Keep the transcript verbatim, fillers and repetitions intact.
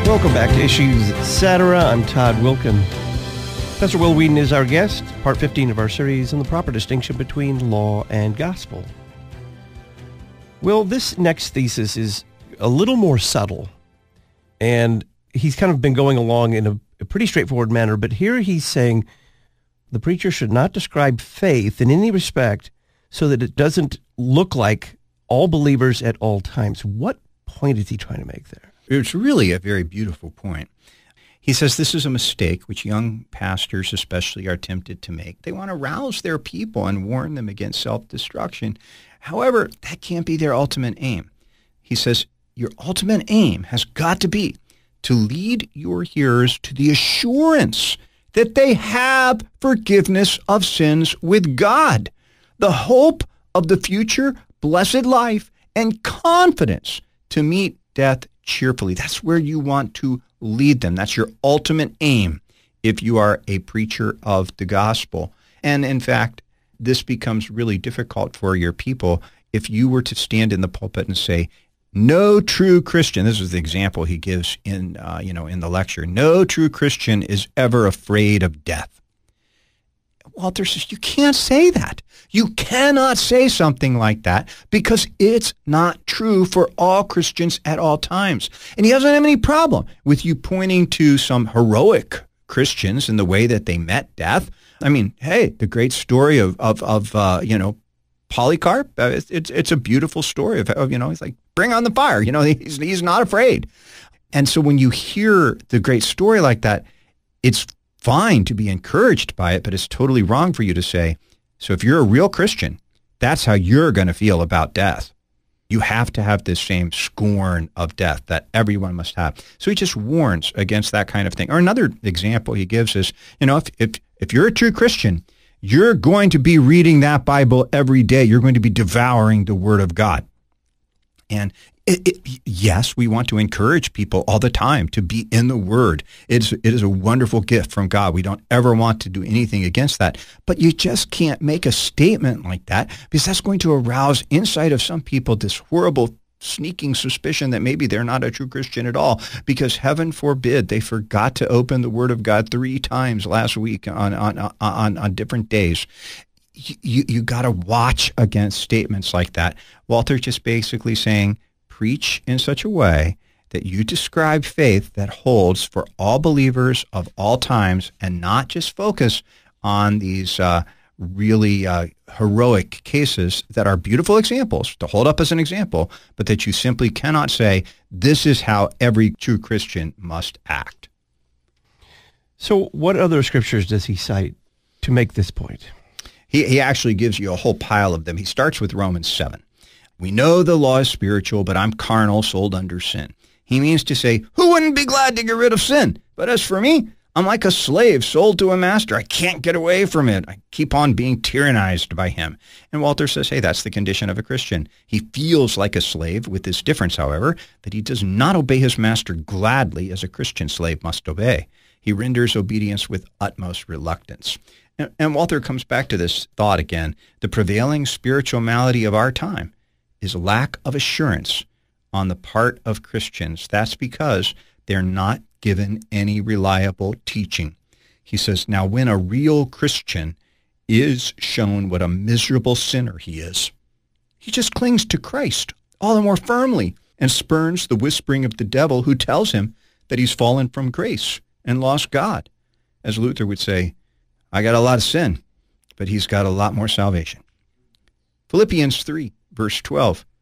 Welcome back to Issues Etc. I'm Todd Wilkin. Pastor Will Whedon is our guest, part fifteen of our series on the proper distinction between law and gospel. Well, this next thesis is a little more subtle, and he's kind of been going along in a, a pretty straightforward manner, but here he's saying the preacher should not describe faith in any respect so that it doesn't look like all believers at all times. What point is he trying to make there? It's really a very beautiful point. He says this is a mistake which young pastors especially are tempted to make. They want to rouse their people and warn them against self-destruction. However, that can't be their ultimate aim. He says your ultimate aim has got to be to lead your hearers to the assurance that they have forgiveness of sins with God, the hope of the future blessed life, and confidence to meet death cheerfully. That's where you want to lead them. That's your ultimate aim if you are a preacher of the gospel. And in fact, this becomes really difficult for your people if you were to stand in the pulpit and say, no true Christian, this is the example he gives in, uh, you know, in the lecture, no true Christian is ever afraid of death. Walter says, you can't say that. You cannot say something like that because it's not true for all Christians at all times. And he doesn't have any problem with you pointing to some heroic Christians in the way that they met death. I mean, hey, the great story of, of, of uh, you know, Polycarp, uh, it's, it's it's a beautiful story of, of, you know, he's like, bring on the fire. You know, he's, he's not afraid. And so when you hear the great story like that, it's fine to be encouraged by it, but it's totally wrong for you to say, so if you're a real Christian, that's how you're going to feel about death. You have to have this same scorn of death that everyone must have. So he just warns against that kind of thing. Or another example he gives is, you know, if if, if you're a true Christian, you're going to be reading that Bible every day. You're going to be devouring the Word of God. And it, it, yes, we want to encourage people all the time to be in the Word. It's, it is a wonderful gift from God. We don't ever want to do anything against that. But you just can't make a statement like that because that's going to arouse inside of some people this horrible sneaking suspicion that maybe they're not a true Christian at all, because heaven forbid they forgot to open the Word of God three times last week on on on, on different days. You you got to watch against statements like that. Walter's just basically saying, preach in such a way that you describe faith that holds for all believers of all times, and not just focus on these uh, really uh, heroic cases that are beautiful examples to hold up as an example, but that you simply cannot say, this is how every true Christian must act. So what other scriptures does he cite to make this point? He, he actually gives you a whole pile of them. He starts with Romans seven. We know the law is spiritual, but I'm carnal, sold under sin. He means to say, who wouldn't be glad to get rid of sin? But as for me, I'm like a slave sold to a master. I can't get away from it. I keep on being tyrannized by him. And Walter says, hey, that's the condition of a Christian. He feels like a slave, with this difference, however, that he does not obey his master gladly as a Christian slave must obey. He renders obedience with utmost reluctance. And, and Walter comes back to this thought again. The prevailing spiritual malady of our time is lack of assurance on the part of Christians. That's because they're not given any reliable teaching. He says, now when a real Christian is shown what a miserable sinner he is, he just clings to Christ all the more firmly and spurns the whispering of the devil who tells him that he's fallen from grace and lost God. As Luther would say, I got a lot of sin, but he's got a lot more salvation. Philippians three, verse twelve,